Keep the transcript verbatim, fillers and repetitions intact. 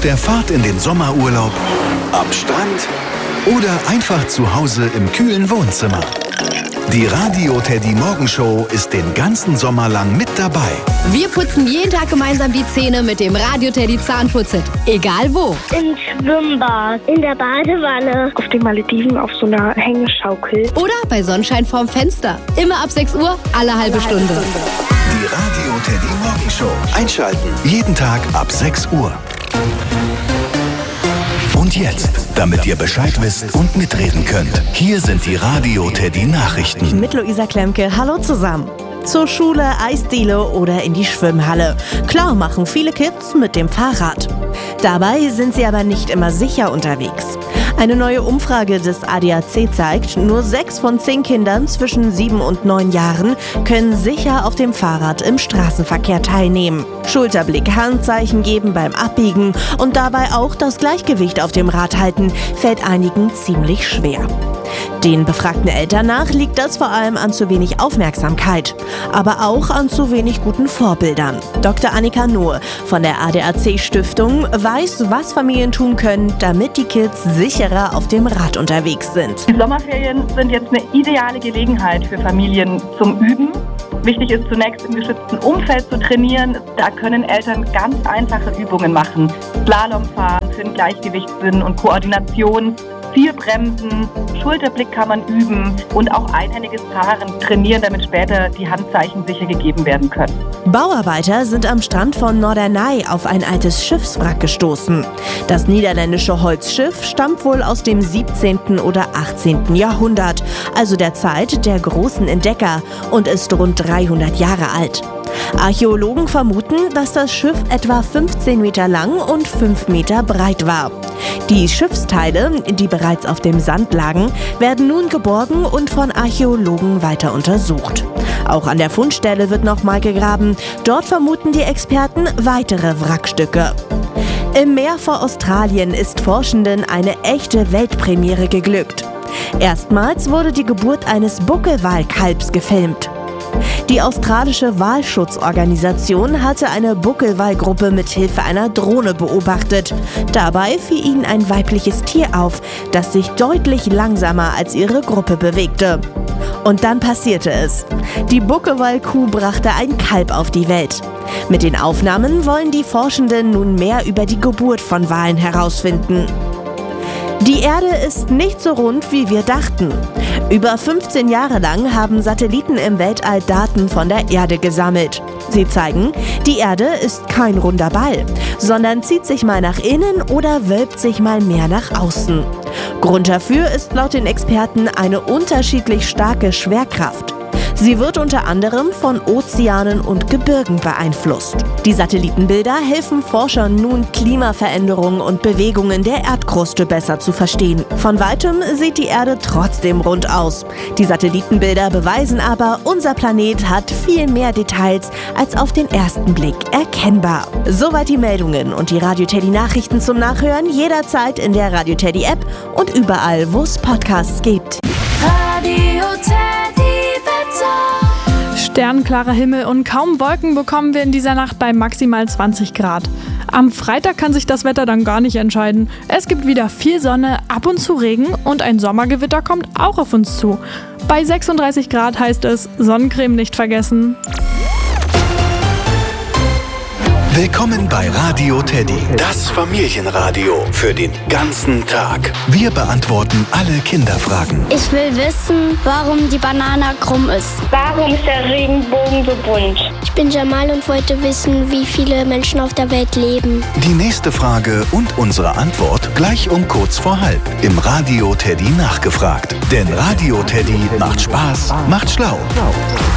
der Fahrt in den Sommerurlaub, am Strand oder einfach zu Hause im kühlen Wohnzimmer. Die Radio Teddy Morgenshow ist den ganzen Sommer lang mit dabei. Wir putzen jeden Tag gemeinsam die Zähne mit dem Radio Teddy Zahnputzet. Egal wo. Im Schwimmbad, in der Badewanne, auf den Malediven auf so einer Hängeschaukel. Oder bei Sonnenschein vorm Fenster. Immer ab sechs Uhr, alle halbe Stunde. Die Radio Teddy Morgenshow. Einschalten. Jeden Tag ab sechs Uhr. Und jetzt, damit ihr Bescheid wisst und mitreden könnt, hier sind die Radio Teddy Nachrichten. Mit Luisa Klemke, hallo zusammen. Zur Schule, Eisdiele oder in die Schwimmhalle. Klar machen viele Kids mit dem Fahrrad. Dabei sind sie aber nicht immer sicher unterwegs. Eine neue Umfrage des A D A C zeigt, nur sechs von zehn Kindern zwischen sieben und neun Jahren können sicher auf dem Fahrrad im Straßenverkehr teilnehmen. Schulterblick, Handzeichen geben beim Abbiegen und dabei auch das Gleichgewicht auf dem Rad halten, fällt einigen ziemlich schwer. Den befragten Eltern nach liegt das vor allem an zu wenig Aufmerksamkeit, aber auch an zu wenig guten Vorbildern. Doktor Annika Nohe von der A D A C-Stiftung weiß, was Familien tun können, damit die Kids sicherer auf dem Rad unterwegs sind. Die Sommerferien sind jetzt eine ideale Gelegenheit für Familien zum Üben. Wichtig ist zunächst im geschützten Umfeld zu trainieren. Da können Eltern ganz einfache Übungen machen. Slalom fahren für den Gleichgewichtssinn und Koordination. Zielbremsen, Schulterblick kann man üben und auch einhändiges Fahren trainieren, damit später die Handzeichen sicher gegeben werden können. Bauarbeiter sind am Strand von Norderney auf ein altes Schiffswrack gestoßen. Das niederländische Holzschiff stammt wohl aus dem siebzehnten oder achtzehnten Jahrhundert, also der Zeit der großen Entdecker, und ist rund dreihundert Jahre alt. Archäologen vermuten, dass das Schiff etwa fünfzehn Meter lang und fünf Meter breit war. Die Schiffsteile, die bereits auf dem Sand lagen, werden nun geborgen und von Archäologen weiter untersucht. Auch an der Fundstelle wird nochmal gegraben. Dort vermuten die Experten weitere Wrackstücke. Im Meer vor Australien ist Forschenden eine echte Weltpremiere geglückt. Erstmals wurde die Geburt eines Buckelwalkalbs gefilmt. Die australische Walschutzorganisation hatte eine Buckelwalgruppe mit Hilfe einer Drohne beobachtet. Dabei fiel ihnen ein weibliches Tier auf, das sich deutlich langsamer als ihre Gruppe bewegte. Und dann passierte es. Die Buckelwalkuh brachte ein Kalb auf die Welt. Mit den Aufnahmen wollen die Forschenden nun mehr über die Geburt von Walen herausfinden. Die Erde ist nicht so rund, wie wir dachten. Über fünfzehn Jahre lang haben Satelliten im Weltall Daten von der Erde gesammelt. Sie zeigen, die Erde ist kein runder Ball, sondern zieht sich mal nach innen oder wölbt sich mal mehr nach außen. Grund dafür ist laut den Experten eine unterschiedlich starke Schwerkraft. Sie wird unter anderem von Ozeanen und Gebirgen beeinflusst. Die Satellitenbilder helfen Forschern nun, Klimaveränderungen und Bewegungen der Erdkruste besser zu verstehen. Von weitem sieht die Erde trotzdem rund aus. Die Satellitenbilder beweisen aber, unser Planet hat viel mehr Details als auf den ersten Blick erkennbar. Soweit die Meldungen und die Radio Teddy Nachrichten zum Nachhören jederzeit in der Radio Teddy App und überall, wo es Podcasts gibt. Radio Teddy. Sternklarer Himmel und kaum Wolken bekommen wir in dieser Nacht bei maximal zwanzig Grad. Am Freitag kann sich das Wetter dann gar nicht entscheiden. Es gibt wieder viel Sonne, ab und zu Regen und ein Sommergewitter kommt auch auf uns zu. Bei sechsunddreißig Grad heißt es, Sonnencreme nicht vergessen. Willkommen bei Radio Teddy, das Familienradio für den ganzen Tag. Wir beantworten alle Kinderfragen. Ich will wissen, warum die Banane krumm ist. Warum ist der Regenbogen so bunt? Ich bin Jamal und wollte wissen, wie viele Menschen auf der Welt leben. Die nächste Frage und unsere Antwort gleich um kurz vor halb im Radio Teddy nachgefragt. Denn Radio Teddy macht Spaß, macht schlau.